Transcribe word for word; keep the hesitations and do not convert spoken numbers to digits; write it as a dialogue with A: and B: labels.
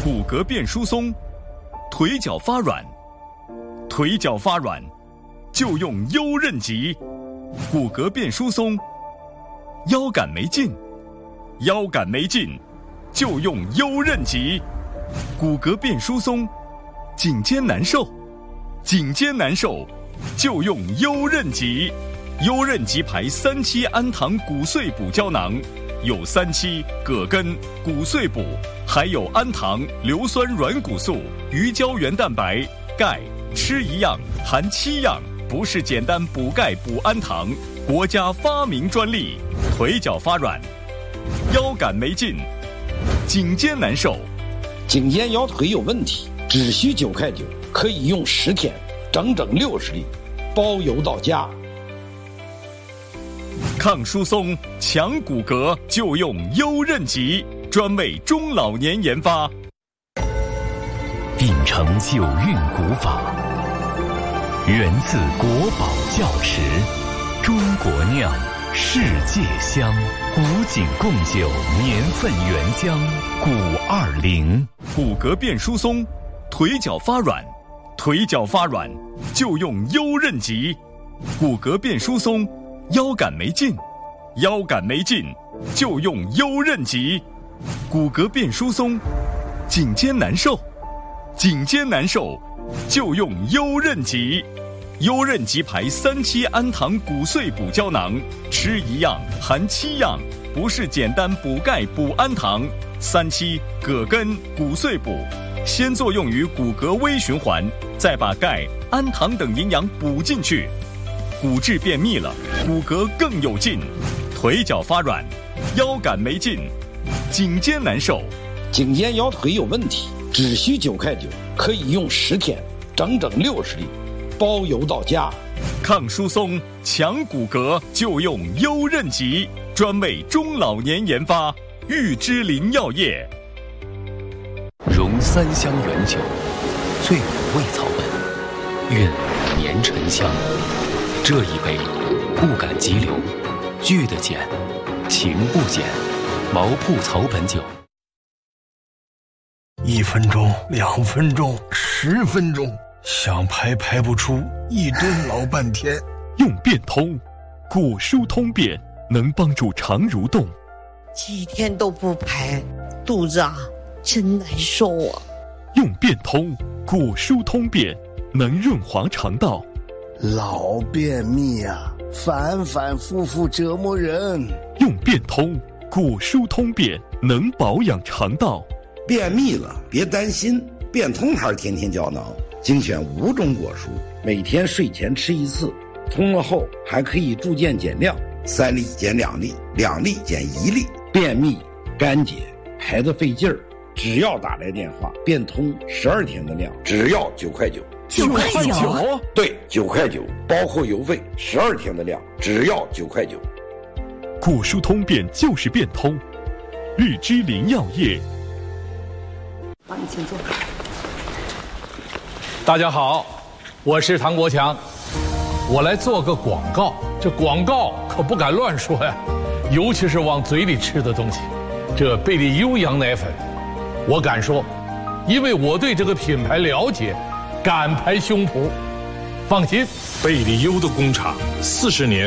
A: 骨骼变疏松，腿脚发软，腿脚发软就用优韧极；骨骼变疏松，腰杆没劲，腰杆没劲就用优韧极；骨骼变疏松，颈肩难受，颈肩难受就用优韧极。优韧极牌三七氨糖骨碎补胶囊，有三七、葛根、骨碎补，还有氨糖、硫酸软骨素、鱼胶原蛋白、钙，吃一样含七样，不是简单补钙补氨糖，国家发明专利。腿脚发软，腰杆没劲，颈肩难受，
B: 颈肩腰腿有问题，只需九块九，可以用十天，整整六十粒，包邮到家。
A: 抗疏松、强骨骼就用优韧极，专为中老年研发。
C: 秉承九韵古法，源自国宝窖池，中国酿，世界香，古井贡酒年份原浆，古二零。
A: 骨骼变疏松，腿脚发软，腿脚发软就用优韧极；骨骼变疏松，腰杆没劲，腰杆没劲就用优韧极；骨骼变疏松，颈肩难受，颈肩难受就用优韧极。优韧极牌三七氨糖骨碎补胶囊，吃一样含七样，不是简单补钙补氨糖。三七、葛根、骨碎补，先作用于骨骼微循环，再把钙、氨糖等营养补进去，骨质变密了，骨骼更有劲。腿脚发软，腰杆没劲，颈肩难受，
B: 颈肩腰腿有问题，只需九块九，可以用十天，整整六十粒，包邮到家。
A: 抗疏松、强骨骼就用优韧极，专为中老年研发。玉芝林药业。
C: 融三香原酒，最美味草本，韵年沉香。这一杯，不敢急流，聚得减，情不减。毛铺草本酒。
D: 一分钟，两分钟，十分钟，想排排不出，一蹲老半天。
A: 用变通，骨疏通便，能帮助肠蠕动。
E: 几天都不排，肚子啊真难受啊。
A: 用变通，骨疏通便，能润滑肠道。
F: 老便秘啊，反反复复折磨人。
A: 用变通，骨疏通便，能保养肠道。
G: 便秘了别担心，变通牌天天胶囊精选五种果蔬，每天睡前吃一次，通了后还可以逐渐减量，三粒减两粒，两粒减一粒。便秘、干结、排得费劲儿，只要打来电话，变通十二天的量，只要九块九。
C: 九块九？
G: 对，九块九，包括邮费，十二天的量，只要九块九。
A: 骨疏通便就是变通，玉芝林药业。
H: 帮你请坐。
I: 大家好，我是唐国强，我来做个广告。这广告可不敢乱说呀，尤其是往嘴里吃的东西。这贝利优羊奶粉，我敢说，因为我对这个品牌了解，敢拍胸脯。放心，
J: 贝利优的工厂四十年